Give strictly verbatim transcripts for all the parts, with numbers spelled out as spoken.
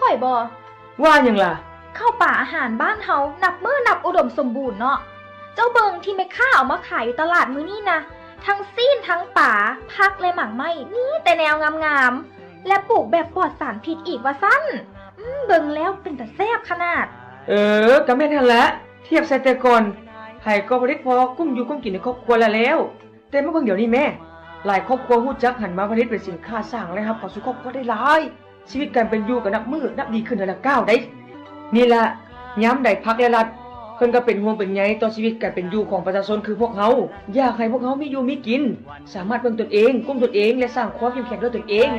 ข่อยบ่ว่าหยังล่ะข้าวป่าอาหารบ้านเฮานับมื้อนับอุดมสมบูรณ์เนาะเจ้าเบิงที่แม่ค้าเอามาขายอยู่ตลาดมื้อนี้นะทั้งซีนทั้งป่าผักและหมากไม้นี่แต่แนวงามๆและปลูกแบบปลอดสารพิษอีกว่าซั่นอืมเบิ่งแล้วเป็นตาแซ่บขนาดเออก็แม่นหั่นแหละเทียบใส่แต่ก่อนไผก็บ่ได้พอกุ้มอยู่กุ้มกินในครอบครัวแล้วแล้วแต่มาเบิ่งเดี๋ยวนี้แม่หลายครอบครัวฮู้จักหันมาผลิตเป็นสินค้าสร้างรายรับเข้าสู่ครอบครัวได้หลายชีวิตการเป็นอยู่ก็นับมื้อนับดีขึ้นแต่ละก้าวได้นี่ล่ะยามใดพรรคและรัฐเพิ่นก็เป็นห่วงเป็นใยต่อชีวิตการเป็นอยู่ของประชาชนคือพวกเฮาอยากให้พวกเฮามีอยู่มีกินสามารถเบิ่งตนเองกุ้มตนเองและสร้างความเข้มแข็งด้วยตนเอง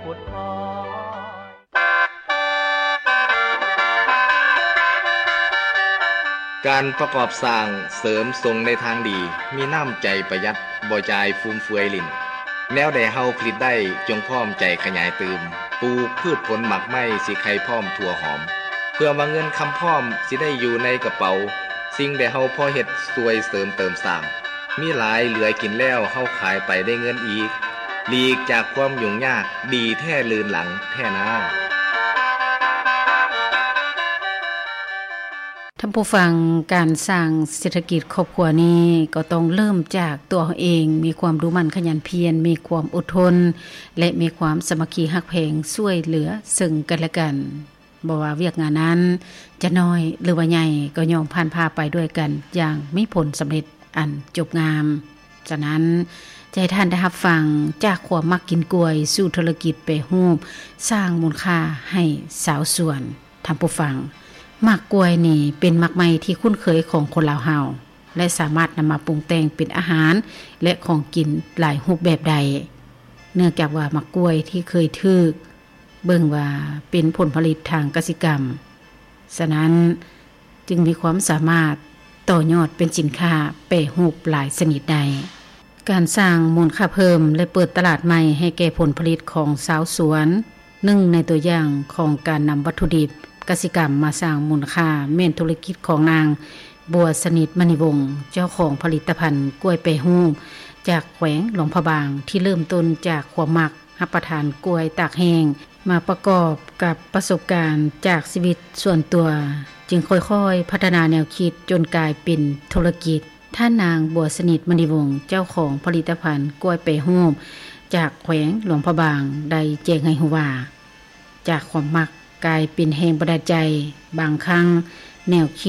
การประกอบสร้างเสริมทรงในทางดีมีน้ำใจประหยัดบ่จ่ายฟุ่มเฟือยลิ้นแนวใดเฮาผลิตได้จงพร้อมใจขยายเติมปลูกพืชผลหมักไม้สิไข่พร้อมทั่วหอมเพื่อว่าเงินคำพร้อมสิได้อยู่ในกระเป๋าสิ่งใดเฮาพอเฮ็ดสวยเสริมเติมสร้างมีหลายเหลือกินแล้วเฮาขายไปได้เงินอีกหลีกจากความยุ่งยากดีแท้ลืนหลังแท้นาท่านผู้ฟังการสร้างเศรษฐกิจครอบครัวนี้ก็ต้องเริ่มจากตัวเองมีความรู้มั่นขยันเพียรมีความอดทนและมีความสามัคคีฮักแพงช่วยเหลือซึ่งกันและกันบ่ว่าเวียกงานนั้นจะน้อยหรือว่าใหญ่ก็ยอมผ่านพาไปด้วยกันอย่างมีผลสำเร็จอันจบงามฉะนั้นใจท่านได้รับฟังจากความมักกินกล้วยสู่ธุรกิจไปรูปสร้างมูลค่าให้สาวสวนท่านผู้ฟังหมากกล้วยนี่เป็นหมากไม้ที่คุ้นเคยของคนลาวเฮาและสามารถนำมาปรุงแต่งเป็นอาหารและของกินหลายรูปแบบใดเนื่องจากว่าหมากกล้วยที่เคยถูกเบิ่งว่าเป็นผลผลิตทางกสิกรรมฉะนั้นจึงมีความสามารถต่อยอดเป็นสินค้าแปรรูปหลายชนิดใดการสร้างมูลค่าเพิ่มและเปิดตลาดใหม่ให้แก่ผลผลิตของชาวสวนหนึ่งในตัวอย่างของการนำวัตถุดิบกสิกรรมมาสร้างมูลค่าแม่นธุรกิจของนางบัวสนิทมณีวงศ์เจ้าของผลิตภัณฑ์กล้วยแปรรูปจากแขวงหลวงพระบางที่เริ่มต้นจากความมักรับประทานกล้วยตากแห้งมาประกอบกับประสบการณ์จากชีวิตส่วนตัวจึงค่อยๆพัฒนาแนวคิดจนกลายเป็นธุรกิจท่านนางบัวสนิทมณีวงศ์เจ้าของผลิตภัณฑ์กล้วยแปรรูปจากแขวงหลวงพระบางได้แจ้งให้ฮู้ว่าจากความมักกลายเป็นแรงบันดาลใจบางครั้งแนวคิด